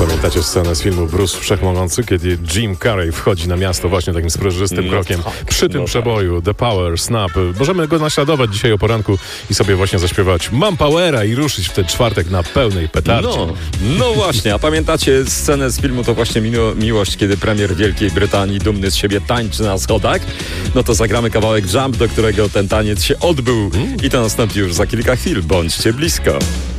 Pamiętacie scenę z filmu Bruce Wszechmogący, kiedy Jim Carrey wchodzi na miasto właśnie takim sprężystym krokiem. Przy tym przeboju The Power, Snap. Możemy go naśladować dzisiaj o poranku i sobie właśnie zaśpiewać Mam Powera i ruszyć w ten czwartek na pełnej petardzie. No właśnie, a pamiętacie scenę z filmu To właśnie miłość, kiedy premier Wielkiej Brytanii dumny z siebie tańczy na schodach? No to zagramy kawałek Jump, do którego ten taniec się odbył i to nastąpi już za kilka chwil. Bądźcie blisko.